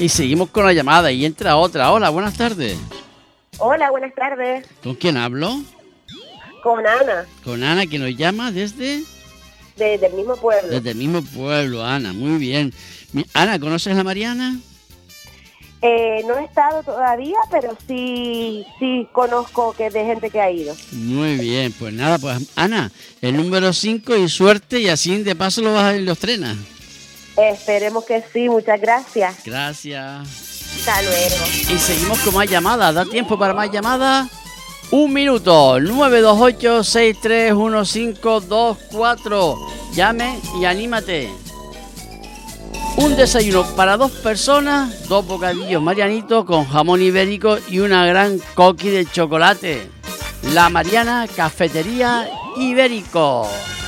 Y seguimos con la llamada y entra otra. Hola, buenas tardes. Hola, buenas tardes. ¿Con quién hablo? Con Ana. Con Ana, que nos llama desde... Desde el mismo pueblo. Desde el mismo pueblo, Ana, muy bien. Ana, ¿conoces la Mariana? No he estado todavía, pero sí conozco que de gente que ha ido. Muy bien, pues nada, pues Ana, el número 5 y suerte, y así de paso lo vas a ver en los trenes. Esperemos que sí, muchas gracias. Gracias. Hasta luego. Y seguimos con más llamadas. ¿Da tiempo para más llamadas? 1 minuto. 928-631524. Llame y anímate. Un desayuno para 2 personas, 2 bocadillos marianitos con jamón ibérico y una gran coqui de chocolate. La Mariana Cafetería Ibérico.